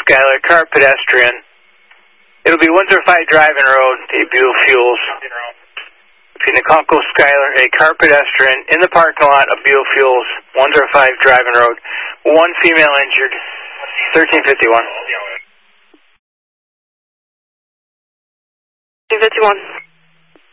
Skylar, car pedestrian. It'll be 105 Driving Road, the Buell Fuels. Between the Conco Skylar, a car pedestrian in the parking lot of Buell Fuels, 105 Driving Road. One female injured, 1351. 251.